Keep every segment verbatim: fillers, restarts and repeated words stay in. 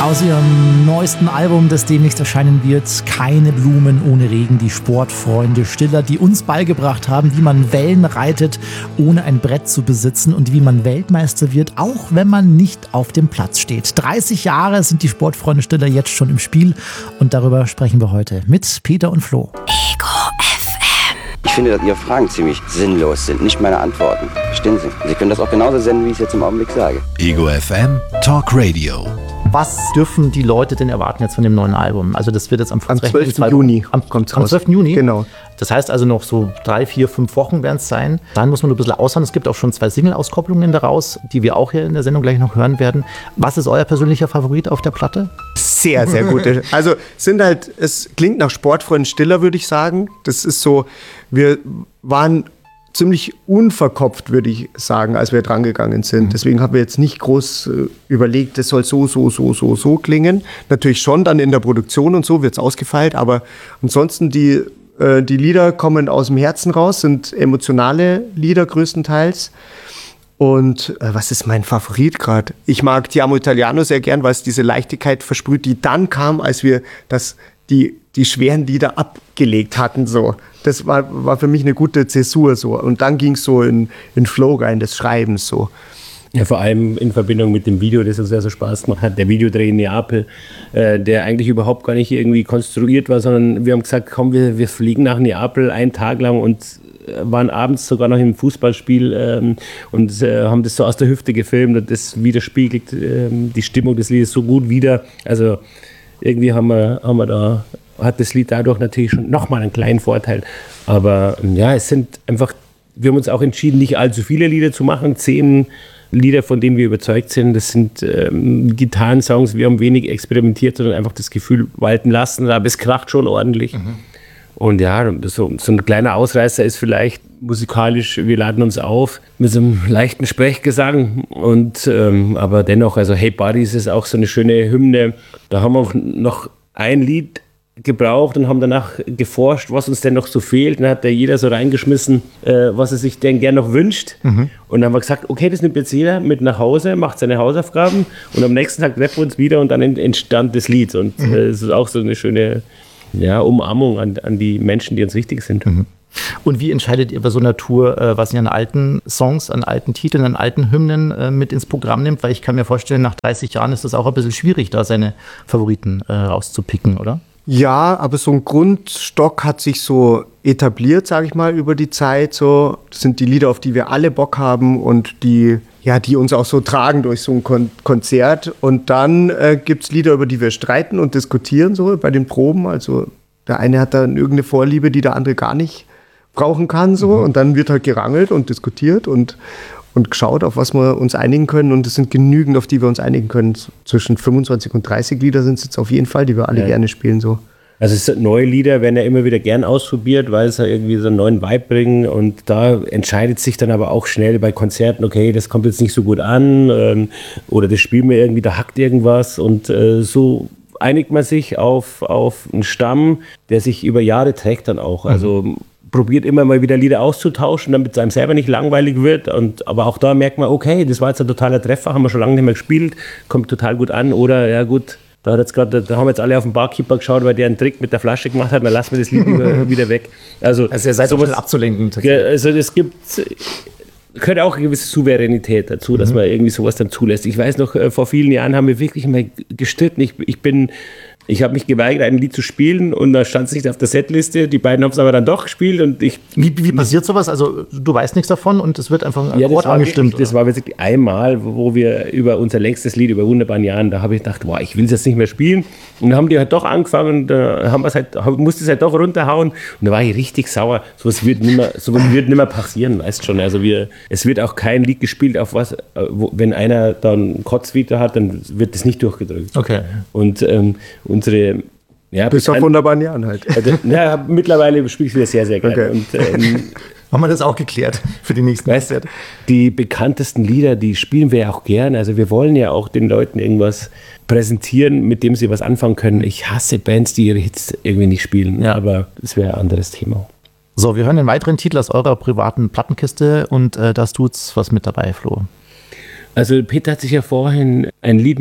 Aus ihrem neuesten Album, das demnächst erscheinen wird, Keine Blumen ohne Regen, die Sportfreunde Stiller, die uns beigebracht haben, wie man Wellen reitet, ohne ein Brett zu besitzen und wie man Weltmeister wird, auch wenn man nicht auf dem Platz steht. dreißig Jahre sind die Sportfreunde Stiller jetzt schon im Spiel und darüber sprechen wir heute mit Peter und Flo. Ego F M. Ich finde, dass Ihre Fragen ziemlich sinnlos sind, nicht meine Antworten. Verstehen Sie? Sie können das auch genauso senden, wie ich es jetzt im Augenblick sage. Ego F M Talk Radio. Was dürfen die Leute denn erwarten jetzt von dem neuen Album? Also das wird jetzt am, am zwölften Juni am, kommt am zwölften Juni? Genau. Das heißt also noch so drei, vier, fünf Wochen werden es sein. Dann muss man nur ein bisschen aushauen. Es gibt auch schon zwei Single-Auskopplungen daraus, die wir auch hier in der Sendung gleich noch hören werden. Was ist euer persönlicher Favorit auf der Platte? Sehr, sehr gute. Also sind halt, es klingt nach Sportfreund Stiller, würde ich sagen. Das ist so, wir waren ziemlich unverkopft, würde ich sagen, als wir dran gegangen sind. Mhm. Deswegen haben wir jetzt nicht groß äh, überlegt, das soll so, so, so, so, so klingen. Natürlich schon dann in der Produktion und so wird es ausgefeilt, aber ansonsten die, äh, die Lieder kommen aus dem Herzen raus, sind emotionale Lieder größtenteils. Und äh, was ist mein Favorit gerade? Ich mag Ti amo Italiano sehr gern, weil es diese Leichtigkeit versprüht, die dann kam, als wir das, die, die schweren Lieder abgelegt hatten. So. Das war, war für mich eine gute Zäsur. So. Und dann ging es so in, in Flow rein des Schreibens. So. Ja, vor allem in Verbindung mit dem Video, das uns sehr so Spaß gemacht hat. Der Videodreh in Neapel, äh, der eigentlich überhaupt gar nicht irgendwie konstruiert war, sondern wir haben gesagt, komm, wir, wir fliegen nach Neapel einen Tag lang und waren abends sogar noch im Fußballspiel ähm, und äh, haben das so aus der Hüfte gefilmt und das widerspiegelt ähm, die Stimmung des Liedes so gut wider. Also irgendwie haben wir, haben wir da, hat das Lied dadurch natürlich schon nochmal einen kleinen Vorteil. Aber ja, es sind einfach, wir haben uns auch entschieden, nicht allzu viele Lieder zu machen. Zehn Lieder, von denen wir überzeugt sind, das sind ähm, Gitarrensongs. Wir haben wenig experimentiert, sondern einfach das Gefühl walten lassen, aber es kracht schon ordentlich. Mhm. Und ja, so, so ein kleiner Ausreißer ist vielleicht musikalisch, wir laden uns auf mit so einem leichten Sprechgesang. Und, ähm, aber dennoch, also Hey Buddies ist auch so eine schöne Hymne. Da haben wir noch ein Lied gebraucht und haben danach geforscht, was uns denn noch so fehlt. Und dann hat da jeder so reingeschmissen, äh, was er sich denn gern noch wünscht. Mhm. Und dann haben wir gesagt, okay, das nimmt jetzt jeder mit nach Hause, macht seine Hausaufgaben und am nächsten Tag treffen wir uns wieder und dann entstand das Lied. Und es mhm. äh, ist auch so eine schöne ja, Umarmung an, an die Menschen, die uns wichtig sind. Mhm. Und wie entscheidet ihr bei so einer Tour, äh, was ihr an alten Songs, an alten Titeln, an alten Hymnen äh, mit ins Programm nimmt? Weil ich kann mir vorstellen, nach dreißig Jahren ist das auch ein bisschen schwierig, da seine Favoriten äh, rauszupicken, oder? Ja, aber so ein Grundstock hat sich so etabliert, sage ich mal, über die Zeit. So, das sind die Lieder, auf die wir alle Bock haben und die, ja, die uns auch so tragen durch so ein Kon- Konzert. Und dann äh, gibt es Lieder, über die wir streiten und diskutieren, so bei den Proben. Also der eine hat dann irgendeine Vorliebe, die der andere gar nicht brauchen kann. So. Mhm. Und dann wird halt gerangelt und diskutiert und, und geschaut, auf was wir uns einigen können. Und es sind genügend, auf die wir uns einigen können. Zwischen fünfundzwanzig und dreißig Lieder sind es jetzt auf jeden Fall, die wir alle ja. gerne spielen. So. Also es sind neue Lieder, werden ja immer wieder gern ausprobiert, weil es ja irgendwie so einen neuen Vibe bringen. Und da entscheidet sich dann aber auch schnell bei Konzerten, okay, das kommt jetzt nicht so gut an ähm, oder das spielen wir irgendwie, da hackt irgendwas. Und äh, so einigt man sich auf, auf einen Stamm, der sich über Jahre trägt dann auch. Also mhm. probiert immer mal wieder Lieder auszutauschen, damit es einem selber nicht langweilig wird. Und, aber auch da merkt man, okay, das war jetzt ein totaler Treffer, haben wir schon lange nicht mehr gespielt, kommt total gut an. Oder ja gut, da, hat jetzt grad, da haben jetzt alle auf den Barkeeper geschaut, weil der einen Trick mit der Flasche gemacht hat, dann lassen wir das Lied wieder weg. Also, also ihr seid sowas abzulenken. Also es gibt, gehört auch eine gewisse Souveränität dazu, dass mhm. man irgendwie sowas dann zulässt. Ich weiß noch, vor vielen Jahren haben wir wirklich mal gestritten. Ich, ich bin... Ich habe mich geweigert, ein Lied zu spielen und da stand es nicht auf der Setliste. Die beiden haben es aber dann doch gespielt. Und ich wie, wie passiert sowas? Also du weißt nichts davon und es wird einfach ja, Ort angestimmt? Wirklich, das war wirklich einmal, wo wir über unser längstes Lied, über wunderbaren Jahren, da habe ich gedacht, boah, ich will es jetzt nicht mehr spielen. Und dann haben die halt doch angefangen und da haben halt, musste es halt doch runterhauen. Und da war ich richtig sauer. Sowas wird nicht mehr, sowas wird nicht mehr passieren, weißt schon. Also wir, es wird auch kein Lied gespielt, auf was, wo, wenn einer dann Kotzvita hat, dann wird das nicht durchgedrückt. Okay. Und, ähm, unsere ja, bis auf wunderbaren Jahren halt. Also, ja, mittlerweile spiele ich wieder sehr, sehr gerne. Okay. Und, ähm, haben wir das auch geklärt für die nächsten weißt, die bekanntesten Lieder, die spielen wir ja auch gerne. Also wir wollen ja auch den Leuten irgendwas präsentieren, mit dem sie was anfangen können. Ich hasse Bands, die ihre Hits irgendwie nicht spielen, ja. aber das wäre ein anderes Thema. So, wir hören den weiteren Titel aus eurer privaten Plattenkiste und äh, das tut's was mit dabei, Flo. Also Peter hat sich ja vorhin ein Lied mit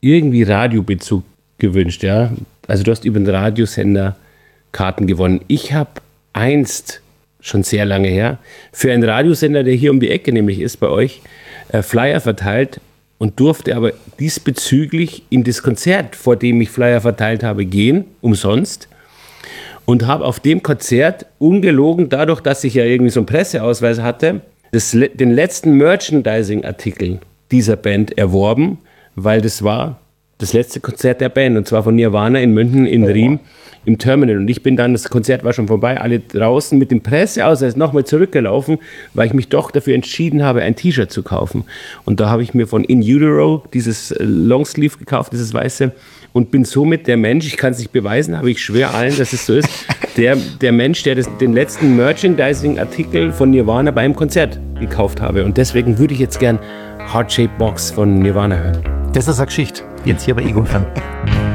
irgendwie Radiobezug gewünscht, ja. Also du hast über den Radiosender Karten gewonnen. Ich habe einst, schon sehr lange her, für einen Radiosender, der hier um die Ecke nämlich ist bei euch, äh, Flyer verteilt und durfte aber diesbezüglich in das Konzert, vor dem ich Flyer verteilt habe, gehen, umsonst. Und habe auf dem Konzert ungelogen, dadurch, dass ich ja irgendwie so einen Presseausweis hatte, das, den letzten Merchandising-Artikel dieser Band erworben, weil das war das letzte Konzert der Band, und zwar von Nirvana in München, in Riem, im Terminal. Und ich bin dann, das Konzert war schon vorbei, alle draußen mit dem Presseausweis nochmal zurückgelaufen, weil ich mich doch dafür entschieden habe, ein T-Shirt zu kaufen. Und da habe ich mir von In Utero dieses Longsleeve gekauft, dieses weiße, und bin somit der Mensch, ich kann es nicht beweisen, aber ich schwöre allen, dass es so ist, der, der Mensch, der das, den letzten Merchandising-Artikel von Nirvana beim Konzert gekauft habe. Und deswegen würde ich jetzt gern Heart Shaped Box von Nirvana hören. Das ist eine Geschichte. Jetzt hier bei Ego F M.